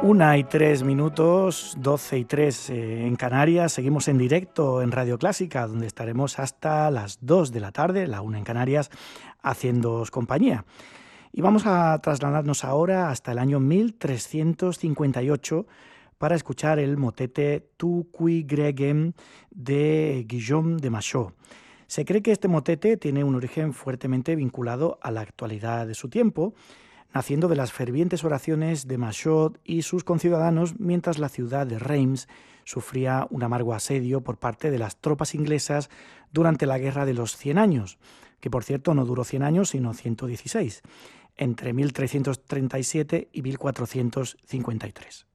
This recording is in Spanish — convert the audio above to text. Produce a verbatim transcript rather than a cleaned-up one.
Una y tres minutos, doce y tres eh, en Canarias. Seguimos en directo en Radio Clásica, donde estaremos hasta las dos de la tarde, la una en Canarias, haciéndoos compañía. Y vamos a trasladarnos ahora hasta el año mil trescientos cincuenta y ocho para escuchar el motete Tu qui gregem de Guillaume de Machaut. Se cree que este motete tiene un origen fuertemente vinculado a la actualidad de su tiempo, naciendo de las fervientes oraciones de Machaut y sus conciudadanos mientras la ciudad de Reims sufría un amargo asedio por parte de las tropas inglesas durante la Guerra de los Cien Años, que por cierto no duró cien años sino ciento dieciséis, entre mil trescientos treinta y siete y mil cuatrocientos cincuenta y tres.